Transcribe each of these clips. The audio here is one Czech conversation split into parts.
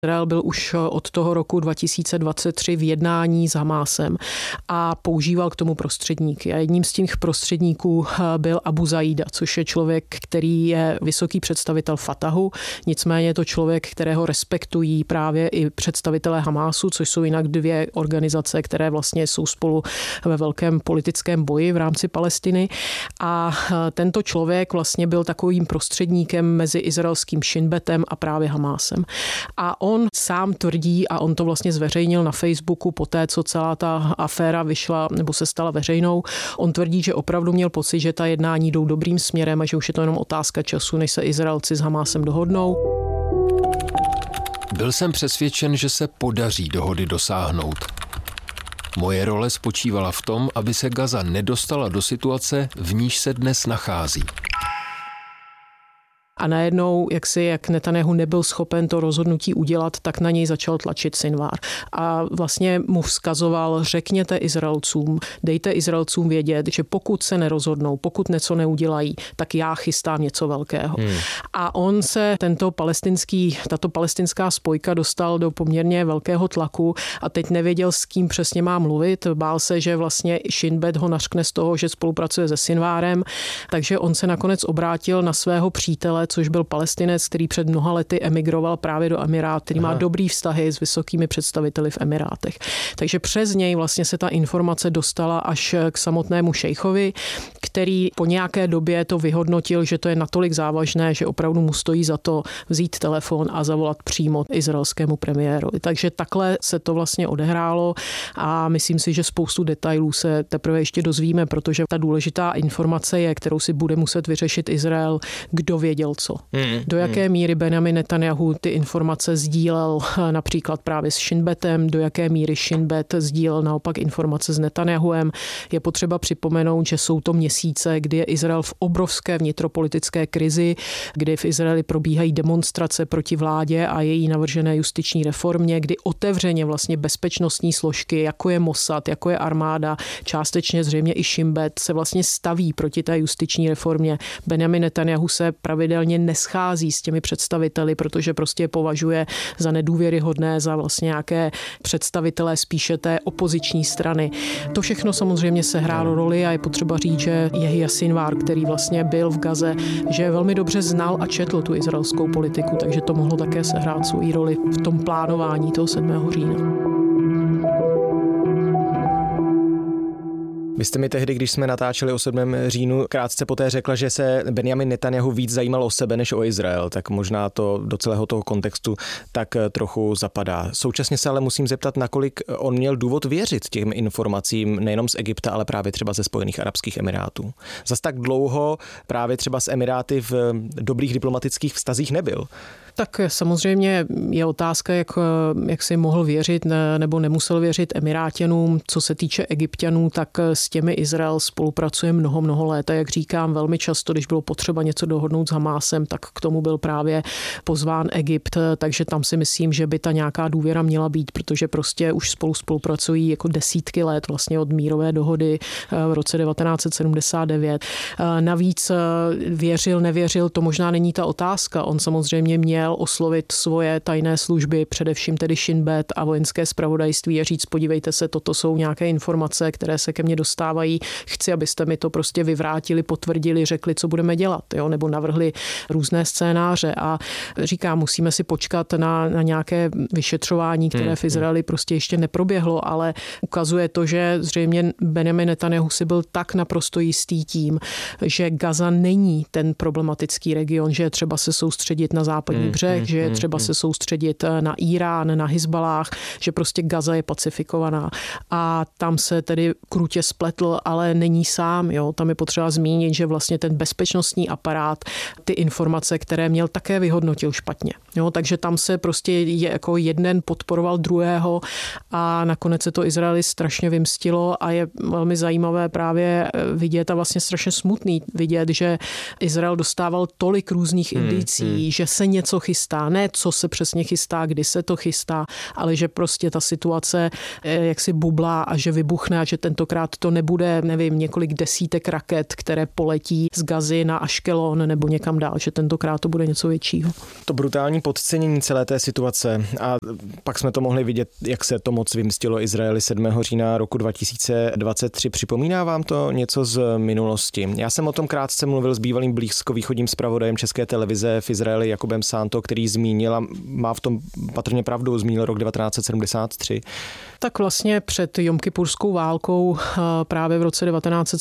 Izrael byl už od toho roku 2023 v jednání s Hamásem a používal k tomu prostředníky. A jedním z těch prostředníků byl Abu Zaida, což je člověk, který je vysoký představitel Fatahu, nicméně je to člověk, kterého respektují právě i představitelé Hamásu, což jsou jinak dvě organizace, které vlastně jsou spolu ve velkém politickém boji v rámci Palestiny. A tento člověk vlastně byl takovým prostředníkem mezi izraelským Shin Betem a právě Hamásem. A on sám tvrdí, a on to vlastně zveřejnil na Facebooku poté, co celá ta aféra vyšla nebo se stala veřejnou, on tvrdí, že opravdu měl pocit, že ta jednání jdou dobrým směrem a že už je to jenom otázka času, než se Izraelci s Hamásem dohodnou. Byl jsem přesvědčen, že se podaří dohody dosáhnout. Moje role spočívala v tom, aby se Gaza nedostala do situace, v níž se dnes nachází. A najednou, jak Netanjahu nebyl schopen to rozhodnutí udělat, tak na něj začal tlačit Sinwar. A vlastně mu vzkazoval, řekněte Izraelcům, dejte Izraelcům vědět, že pokud se nerozhodnou, pokud něco neudělají, tak já chystám něco velkého. A on se tato palestinská spojka dostal do poměrně velkého tlaku a teď nevěděl, s kým přesně má mluvit. Bál se, že vlastně Shin Bet ho nařkne z toho, že spolupracuje se Sinwarem, takže on se nakonec obrátil na svého přítele, což byl Palestinec, který před mnoha lety emigroval právě do Emirát, který má dobrý vztahy s vysokými představiteli v Emirátech. Takže přes něj vlastně se ta informace dostala až k samotnému šejchovi, který po nějaké době to vyhodnotil, že to je natolik závažné, že opravdu mu stojí za to vzít telefon a zavolat přímo izraelskému premiérovi. Takže takhle se to vlastně odehrálo a myslím si, že spoustu detailů se teprve ještě dozvíme, protože ta důležitá informace je, kterou si bude muset vyřešit Izrael, kdo věděl co. Do jaké míry Benjamin Netanjahu ty informace sdílel například právě s Shin Betem, do jaké míry Shin Bet sdílel naopak informace s Netanjahuem. Je potřeba připomenout, že jsou to měsíce, kdy je Izrael v obrovské vnitropolitické krizi, kdy v Izraeli probíhají demonstrace proti vládě a její navržené justiční reformě, kdy otevřeně vlastně bezpečnostní složky, jako je Mossad, jako je armáda, částečně zřejmě i Shin Bet, se vlastně staví proti té justiční reformě. Benjamin Netanjahu se pravidelně neschází s těmi představiteli, protože prostě je považuje za nedůvěryhodné, za vlastně nějaké představitelé spíše té opoziční strany. To všechno samozřejmě se hrálo roli a je potřeba říct, že Jehia Sinwar, který vlastně byl v Gaze, že velmi dobře znal a četl tu izraelskou politiku, takže to mohlo také sehrát svou roli v tom plánování toho 7. října. Vy jste mi tehdy, když jsme natáčeli o 7. říjnu, krátce poté řekla, že se Benjamin Netanjahu víc zajímal o sebe než o Izrael, tak možná to do celého toho kontextu tak trochu zapadá. Současně se ale musím zeptat, nakolik on měl důvod věřit těm informacím nejenom z Egypta, ale právě třeba ze Spojených arabských emirátů. Zas tak dlouho právě třeba s Emiráty v dobrých diplomatických vztazích nebyl. Tak samozřejmě je otázka, jak si mohl věřit nebo nemusel věřit Emiráťanům. Co se týče Egypťanů, tak s těmi Izrael spolupracuje mnoho let. A jak říkám, velmi často, když bylo potřeba něco dohodnout s Hamásem, tak k tomu byl právě pozván Egypt. Takže tam si myslím, že by ta nějaká důvěra měla být, protože prostě už spolupracují jako desítky let vlastně od mírové dohody v roce 1979. Navíc věřil, nevěřil, to možná není ta otázka. On samozřejmě měl oslovit svoje tajné služby, především tedy Shin Bet a vojenské zpravodajství a říct, podívejte se, toto jsou nějaké informace, které se ke mně dostávají. Chci, abyste mi to prostě vyvrátili, potvrdili, řekli, co budeme dělat, jo? Nebo navrhli různé scénáře. A říkám, musíme si počkat na nějaké vyšetřování, které v Izraeli prostě ještě neproběhlo, ale ukazuje to, že zřejmě Benjamin Netanjahu si byl tak naprosto jistý tím, že Gaza není ten problematický region, že je třeba se soustředit na západní břeh, že je třeba se soustředit na Irán, na Hizbalách, že prostě Gaza je pacifikovaná. A tam se tedy krutě spletl, ale není sám. Jo? Tam je potřeba zmínit, že vlastně ten bezpečnostní aparát ty informace, které měl, také vyhodnotil špatně. Jo? Takže tam se prostě jako jeden podporoval druhého a nakonec se to Izraeli strašně vymstilo a je velmi zajímavé právě vidět a vlastně strašně smutný vidět, že Izrael dostával tolik různých indicí, že se něco chystá. Ne, co se přesně chystá, kdy se to chystá, ale že prostě ta situace jaksi bublá a že vybuchne a že tentokrát to nebude, nevím, několik desítek raket, které poletí z Gazy na Aškelon nebo někam dál, že tentokrát to bude něco většího. To brutální podcenění celé té situace a pak jsme to mohli vidět, jak se to moc vymstilo Izraeli 7. října roku 2023. Připomíná vám to něco z minulosti? Já jsem o tom krátce mluvil s bývalým blízkovýchodním zpravodajem České televize v Izraeli Jakubem Santo, který zmínil, a má v tom patrně pravdu, zmínil rok 1973. Tak vlastně před Jomkipurskou válkou právě v roce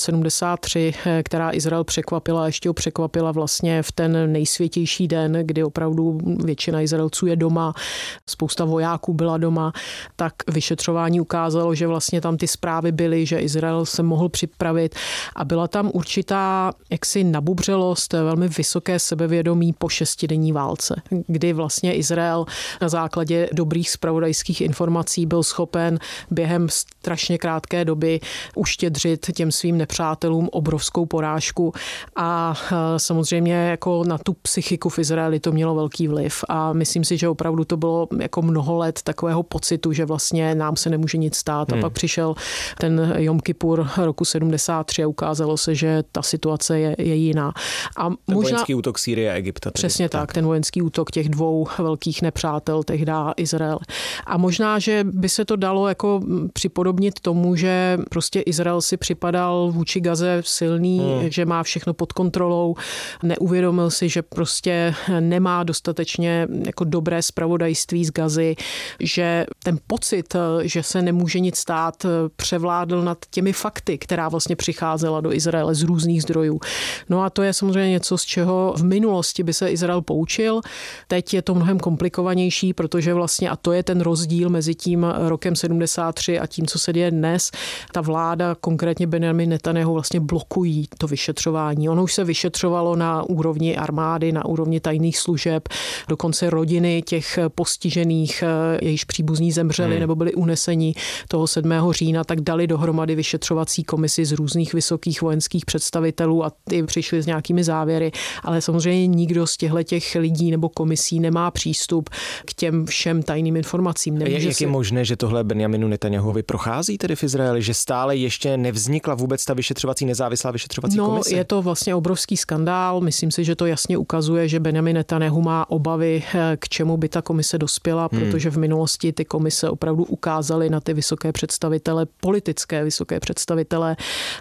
1973, která Izrael překvapila, ještě ho překvapila vlastně v ten nejsvětější den, kdy opravdu většina Izraelců je doma, spousta vojáků byla doma, tak vyšetřování ukázalo, že vlastně tam ty zprávy byly, že Izrael se mohl připravit a byla tam určitá jaksi nabubřelost, velmi vysoké sebevědomí po 6denní válce, kdy vlastně Izrael na základě dobrých zpravodajských informací byl schopen během strašně krátké doby uštědřit těm svým nepřátelům obrovskou porážku a samozřejmě jako na tu psychiku v Izraeli to mělo velký vliv a myslím si, že opravdu to bylo jako mnoho let takového pocitu, že vlastně nám se nemůže nic stát a pak přišel ten Jom Kipur roku 73 a ukázalo se, že ta situace je jiná. A ten vojenský útok Sýrie a Egypta. Přesně tak, ten vojenský útok těch dvou velkých nepřátel, tehdy Izrael. A možná, že by se to dalo jako připodobnit tomu, že prostě Izrael si připadal vůči Gaze silný, že má všechno pod kontrolou, neuvědomil si, že prostě nemá dostatečně jako dobré zpravodajství z Gazy, že ten pocit, že se nemůže nic stát, převládl nad těmi fakty, která vlastně přicházela do Izraele z různých zdrojů. No a to je samozřejmě něco, z čeho v minulosti by se Izrael poučil. Teď je to mnohem komplikovanější, protože vlastně, a to je ten rozdíl mezi tím rokem 73 a tím, co se děje dnes, ta vláda, konkrétně Benjamin Netanjahu, vlastně blokují to vyšetřování. Ono už se vyšetřovalo na úrovni armády, na úrovni tajných služeb, dokonce rodiny těch postižených, jejichž příbuzní zemřeli nebo byli uneseni toho 7. října, tak dali dohromady vyšetřovací komisi z různých vysokých vojenských představitelů a ty přišli s nějakými závěry, ale samozřejmě nikdo z těch lidí nebo komisí nemá přístup k těm všem tajným informacím. Jak je možné, že tohle Benjaminu Netanjahovi prochází tedy v Izraeli, že stále ještě nevznikla vůbec ta nezávislá vyšetřovací komise? Je to vlastně obrovský skandál. Myslím si, že to jasně ukazuje, že Benjamin Netanjahu má obavy, k čemu by ta komise dospěla, protože v minulosti ty komise opravdu ukázaly na ty vysoké představitele, politické vysoké představitele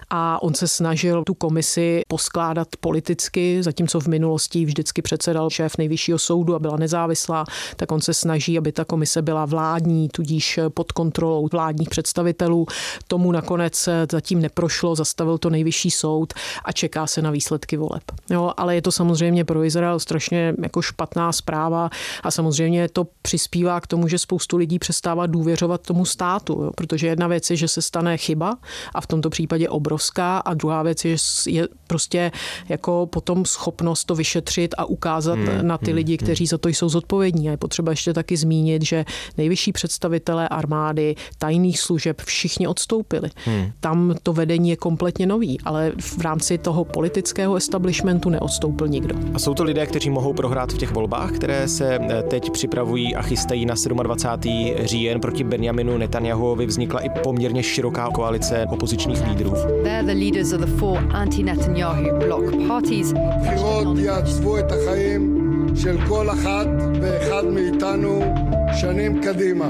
a on se snažil tu komisi poskládat politicky, zatímco v minulosti vždycky předsedal šéf nejvyššího soudu a byla nezávislá, tak on se snaží, aby ta komise byla vládní, tudíž pod kontrolou vládních představitelů. Tomu nakonec zatím neprošlo, zastavil to nejvyšší soud a čeká se na výsledky voleb. Jo, ale je to samozřejmě pro Izrael strašně jako špatná zpráva a samozřejmě to přispívá k tomu, že spoustu lidí přestává důvěřovat tomu státu, jo, protože jedna věc je, že se stane chyba a v tomto případě obrovská a druhá věc je, že je prostě jako potom schopnost to vyšetřit a ukázat na ty lidi, kteří za to jsou zodpovědní. A je potřeba ještě taky zmínit, že nejvyšší představitelé armády, tajných služeb, všichni odstoupili. Tam to vedení je kompletně nový, ale v rámci toho politického establishmentu neodstoupil nikdo. A jsou to lidé, kteří mohou prohrát v těch volbách, které se teď připravují a chystají na 27. říjen. Proti Benjaminu Netanjahuovi vznikla i poměrně široká koalice opozičních lídrů. They're the leaders of the four anti-Netanyahu bloc parties. הבחירות יעצבו את החיים של כל אחת ואחד מאיתנו שנים קדימה.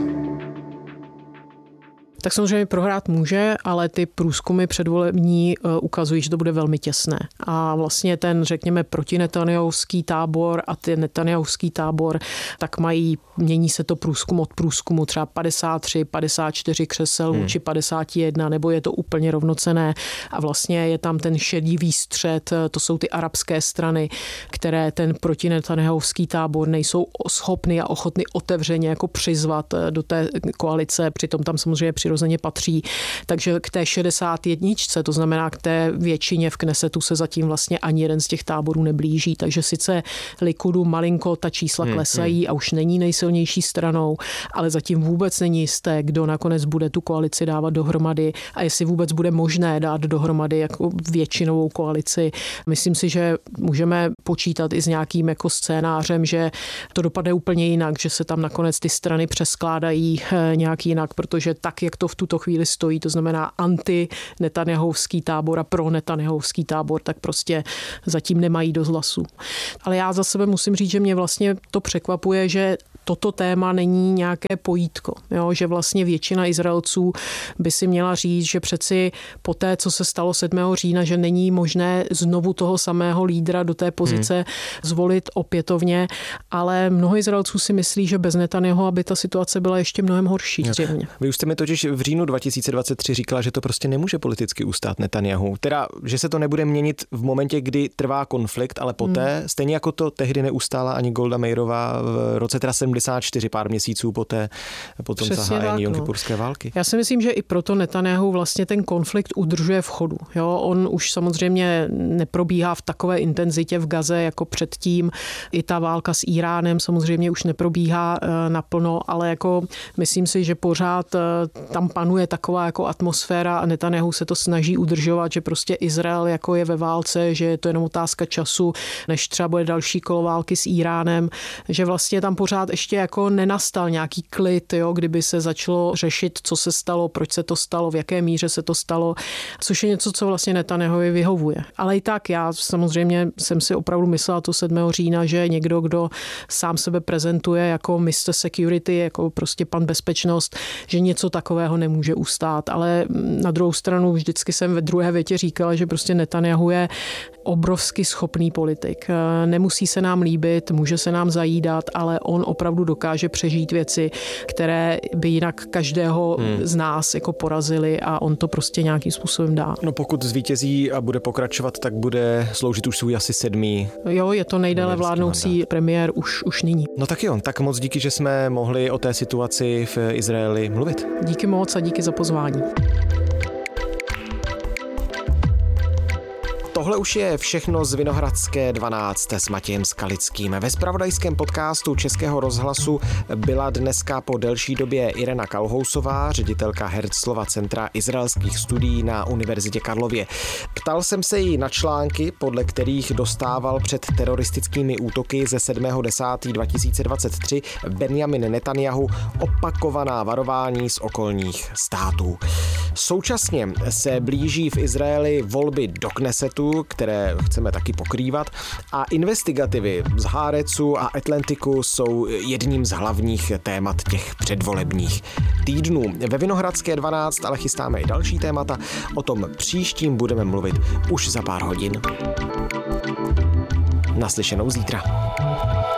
Tak samozřejmě prohrát může, ale ty průzkumy předvolební ukazují, že to bude velmi těsné. A vlastně ten, řekněme, protinetanjahovský tábor a ten netanjahovský tábor, tak mění se to průzkum od průzkumu třeba 53, 54 křesel vůči 51, nebo je to úplně rovnocenné. A vlastně je tam ten šedivý střed, to jsou ty arabské strany, které ten protinetanjahovský tábor nejsou schopny a ochotny otevřeně jako přizvat do té koalice. Přitom tam samozřejmě přirozeně patří. Takže k té 61, to znamená k té většině v Knesetu se zatím vlastně ani jeden z těch táborů neblíží. Takže sice Likudu malinko ta čísla klesají a už není nejsilnější stranou, ale zatím vůbec není jisté, kdo nakonec bude tu koalici dávat dohromady a jestli vůbec bude možné dát dohromady jako většinovou koalici. Myslím si, že můžeme počítat i s nějakým jako scénářem, že to dopadne úplně jinak, že se tam nakonec ty strany přeskládají nějak jinak, protože tak, jak to v tuto chvíli stojí, to znamená anti-netanjahovský tábor a pro-netanjahovský tábor, tak prostě zatím nemají dost hlasů. Ale já za sebe musím říct, že mě vlastně to překvapuje, že toto téma není nějaké pojítko, jo? Že vlastně většina Izraelců by si měla říct, že přeci po té, co se stalo 7. října, že není možné znovu toho samého lídra do té pozice zvolit opětovně, ale mnoho Izraelců si myslí, že bez Netanjahu aby ta situace byla ještě mnohem horší. Vy už jste mi totiž v říjnu 2023 říkala, že to prostě nemůže politicky ustát Netanjahu. Teda, že se to nebude měnit v momentě, kdy trvá konflikt, ale poté, stejně jako to tehdy neustála ani Golda Meirová v roce 74, pár měsíců poté, po tom zahájení jomkipurské války. Já si myslím, že i proto Netanjahu vlastně ten konflikt udržuje v chodu. Jo? On už samozřejmě neprobíhá v takové intenzitě v Gaze jako předtím. I ta válka s Iránem samozřejmě už neprobíhá naplno, ale jako myslím si, že pořád tam panuje taková jako atmosféra a Netanjahu se to snaží udržovat, že prostě Izrael jako je ve válce, že je to jenom otázka času, než třeba bude další kolo války s Iránem, že vlastně tam pořád ještě jako nenastal nějaký klid, jo, kdyby se začalo řešit, co se stalo, proč se to stalo, v jaké míře se to stalo, což je něco, co vlastně Netanjahovi vyhovuje. Ale i tak já samozřejmě jsem si opravdu myslela to 7. října, že někdo, kdo sám sebe prezentuje jako Mr. Security, jako prostě pan bezpečnost, že něco takového nemůže ustát. Ale na druhou stranu vždycky jsem ve druhé větě říkala, že prostě Netanjahu je obrovsky schopný politik. Nemusí se nám líbit, může se nám zajídat, ale on opravdu dokáže přežít věci, které by jinak každého z nás jako porazily a on to prostě nějakým způsobem dá. No pokud zvítězí a bude pokračovat, tak bude sloužit už svůj asi 7. Jo, je to nejdéle vládnoucí premiér už nyní. No tak jo, tak moc díky, že jsme mohli o té situaci v Izraeli mluvit. Díky moc a díky za pozvání. Tohle už je všechno z Vinohradské 12 s Matějem Skalickým. Ve zpravodajském podcastu Českého rozhlasu byla dneska po delší době Irena Kalhousová, ředitelka Herzlova centra izraelských studií na Univerzitě Karlově. Ptal jsem se jí na články, podle kterých dostával před teroristickými útoky ze 7.10.2023 Benjamin Netanjahu opakovaná varování z okolních států. Současně se blíží v Izraeli volby do Knesetu, které chceme taky pokrývat, a investigativy z Haaretzu a Atlantiku jsou jedním z hlavních témat těch předvolebních týdnů. Ve Vinohradské 12 ale chystáme i další témata, o tom příštím budeme mluvit už za pár hodin. Naslyšenou zítra.